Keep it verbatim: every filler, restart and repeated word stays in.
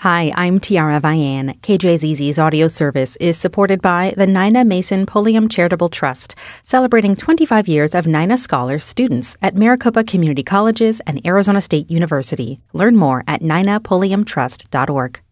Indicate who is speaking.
Speaker 1: Hi, I'm Tiara Vian. K J Z Z's audio service is supported by the Nina Mason Pulliam Charitable Trust, celebrating twenty-five years of Nina Scholars students at Maricopa Community Colleges and Arizona State University. Learn more at nina pulliam trust dot org.